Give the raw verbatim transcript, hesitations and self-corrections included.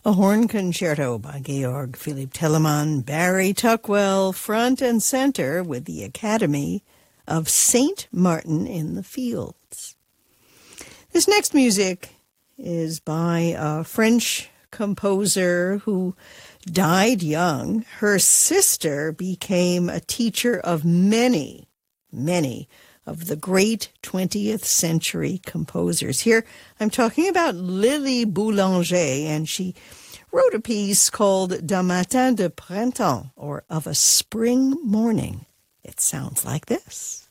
A horn concerto by Georg Philipp Telemann, Barry Tuckwell, front and center with the Academy of Saint Martin in the Fields. This next music is by a French composer who died young. Her sister became a teacher of many, many of the great twentieth century composers. Here I'm talking about Lily Boulanger, and she wrote a piece called D'un matin de printemps, or Of a Spring Morning. It sounds like this.